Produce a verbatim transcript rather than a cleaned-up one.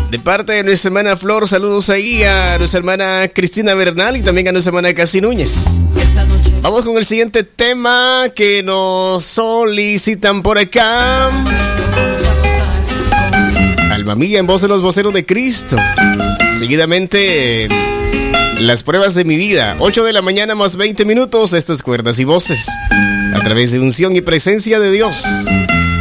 De parte de nuestra hermana Flor, saludos ahí a nuestra hermana Cristina Bernal y también a nuestra hermana Casi Núñez. Vamos con el siguiente tema que nos solicitan por acá. Alma mía, en voz de los voceros de Cristo. Seguidamente, las pruebas de mi vida. ocho de la mañana más veinte minutos. Esto es Cuerdas y Voces. A través de unción y presencia de Dios.